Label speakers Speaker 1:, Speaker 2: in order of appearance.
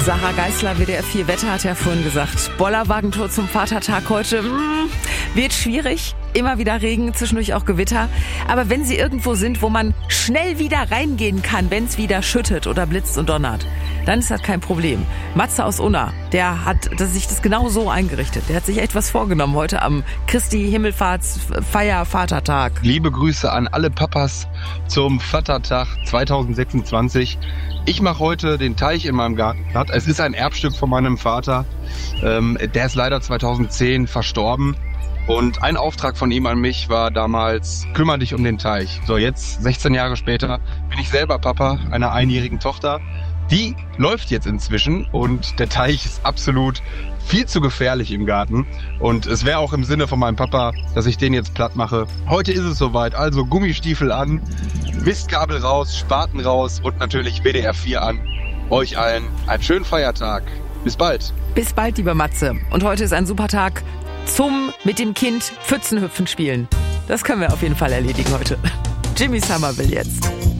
Speaker 1: Sarah Geisler, WDR 4 Wetter, hat ja vorhin gesagt, Bollerwagentour zum Vatertag heute wird schwierig. Immer wieder Regen, zwischendurch auch Gewitter. Aber wenn Sie irgendwo sind, wo man schnell wieder reingehen kann, wenn es wieder schüttet oder blitzt und donnert, dann ist das kein Problem. Matze aus Unna, der hat sich das genau so eingerichtet. Der hat sich echt was vorgenommen heute am Christi Himmelfahrtsfeier Vatertag.
Speaker 2: Liebe Grüße an alle Papas zum Vatertag 2026. Ich mache heute den Teich in meinem Garten platt. Es ist ein Erbstück von meinem Vater. Der ist leider 2010 verstorben. Und ein Auftrag von ihm an mich war damals, kümmere dich um den Teich. So, jetzt, 16 Jahre später, bin ich selber Papa einer einjährigen Tochter. Die läuft jetzt inzwischen und der Teich ist absolut viel zu gefährlich im Garten. Und es wäre auch im Sinne von meinem Papa, dass ich den jetzt platt mache. Heute ist es soweit, also Gummistiefel an, Mistkabel raus, Spaten raus und natürlich WDR 4 an. Euch allen einen schönen Feiertag. Bis bald.
Speaker 1: Bis bald, lieber Matze. Und heute ist ein super Tag zum mit dem Kind Pfützenhüpfen spielen. Das können wir auf jeden Fall erledigen heute. Jimmy Somerville jetzt.